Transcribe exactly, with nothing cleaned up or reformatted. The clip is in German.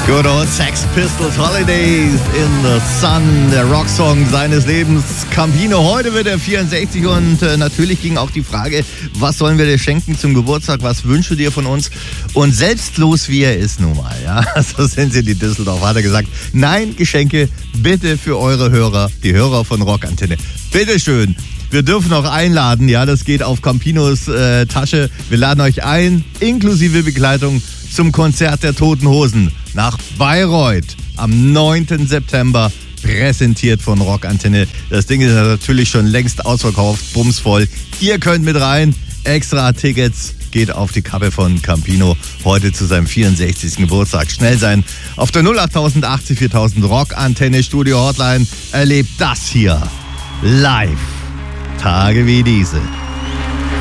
Good old Sex Pistols, Holidays in the Sun, der Rocksong seines Lebens. Campino, heute wird er vierundsechzig und äh, natürlich ging auch die Frage, was sollen wir dir schenken zum Geburtstag, was wünschst du dir von uns? Und selbstlos wie er ist nun mal, ja, so sind sie, die Düsseldorf, hat er gesagt, nein, Geschenke bitte für eure Hörer, die Hörer von Rockantenne. Bitteschön. Wir dürfen auch einladen, ja, das geht auf Campinos äh, Tasche. Wir laden euch ein, inklusive Begleitung, zum Konzert der Toten Hosen nach Bayreuth am neunten September, präsentiert von Rockantenne. Das Ding ist natürlich schon längst ausverkauft, bumsvoll. Ihr könnt mit rein, extra Tickets geht auf die Kappe von Campino heute zu seinem vierundsechzigsten Geburtstag. Schnell sein auf der null acht achtzig viertausend Rockantenne Studio Hotline. Erlebt das hier live. Tage wie diese.